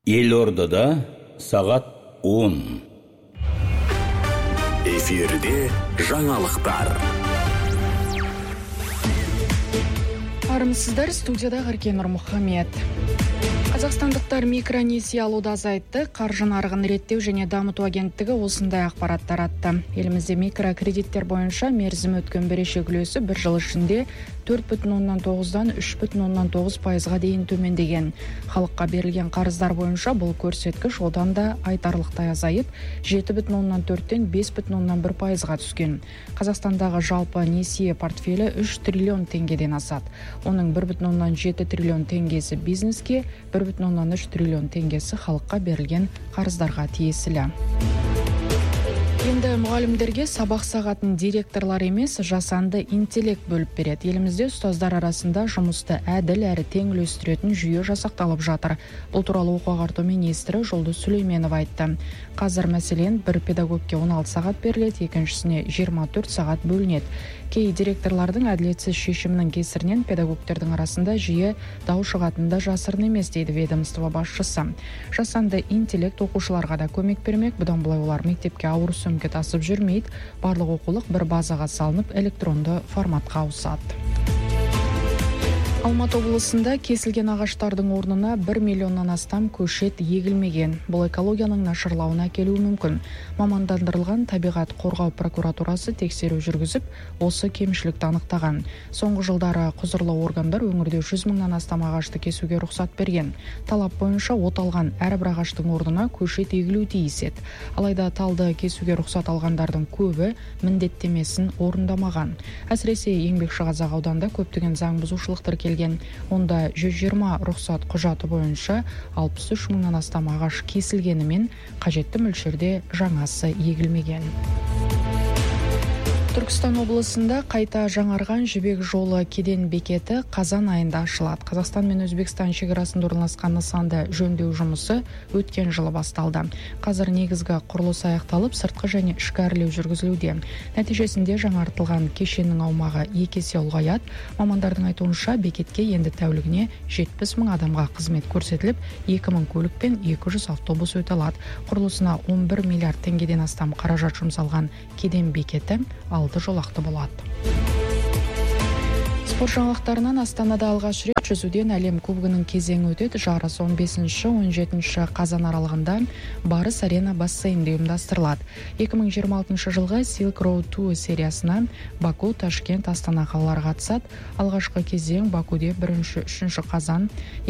Елордада сағат 10. Эфирде жаңалықтар. Армысыздар, студияда Ғыркен Нұрмұхамед. Қазақстандықтар микронесие алуды азайтты. Қаржы нарығын реттеу және дамыту агенттігі осындай ақпарат таратты. Елімізде микрокредиттер бойынша мерзімі өткен берешек үлесі бір жыл ішінде 4,9-дан 3,9%-ға дейін төмендеген. Халыққа берілген қарыздар бойынша бұл көрсеткіш одан да айтарлықтай азайып, 7,4-тен 5,1%-ға түскен. Қазақстандағы жалпы несие портфелі 3 триллион теңгеден асады. Оның 1,7 триллион теңгесі бизнеске, 1,3 триллион теңгесі халыққа берілген қарыздарға тиесілі. Енді мұғалімдерге сабақ сағатын директорлар емес, жасанды интеллект бөліп береді. Елімізде ұстаздар арасында жұмысты әділ әрі тең үлестіретін жүйе жасақталып жатыр. Бұл туралы оқу ағарту министрі Жұлдыз Сүлейменова айтты. Қазір мәселен бір педагогке 16 сағат беріледі, екіншісіне 24 сағат бөлінеді. Кей директорлардың әділетсіз шешімінің кесірінен педагогтердің арасында жиі дау шығатында жасырын емес, дейді ведомство басшысы. Жасанды интеллект оқушыларға да көмек бермек. Бұдан былай олар мектепке ауыр сөмке тасып жүрмейді. Барлық оқулық бір базаға салынып, электронды форматқа ауысады. Алматы облысында кесілген ағаштардың орнына 1 миллионнан астам көшет егілмеген. Бұл экологияның нашарлауына келуі мүмкін. Мамандандырылған табиғат қорғау прокуратурасы тексеру жүргізіп, осы кемшілікті анықтаған. Соңғы жылдары құзырлы органдар өңірде 100 мыңнан астам ағашты кесуге рұқсат берген. Талап бойынша оталған әрбір ағаштың орнына көшет егілу тиіс еді. Алайда талды кесуге рұқсат алғандардың көбі міндеттемесін орындамаған. Әсіресе Еңбекшіқазақ ауданында көптеген заң бұзушылық тіркелген. Онда 120 рұқсат құжаты бойынша 63 мыңнан астам ағаш кесілгенімен қажетті мөлшерде жаңасы егілмеген. Түркістан облысында қайта жаңарған Жібек жолы кеден бекеті қазан айында ашылады. Қазақстан мен Өзбекстан шекарасында орналасқан нысанды жөндеу жұмысы өткен жылы басталды. Қазір негізгі құрылыс аяқталып, сыртқы және ішкі әрлеу жүргізілуде. Нәтижесінде жаңартылған кешеннің аумағы 2 есе ұлғаяды. Мамандардың айтуынша бекетке енді тәулігіне 70 мың адамға қызмет көрсетіліп, 2000 көлік пен 200 автобус өте алады. Құрылысына 11 миллиард теңгеден астам қаражат жұмсалған кеден бекеті алды жолақты болады. Спорт жаңалықтарынан Астанада алғаш рет жүзуден әлем кубогының кезеңі өтеді. Жарыс 15-17 қазан аралығында Барыс Арена бассейнде ұйымдастырылады. 2026 жылғы Silk Road Tour сериясына Баку, Ташкент, Астана қалалары қатысады. Алғашқы кезең Бакуде 1-3 қазан,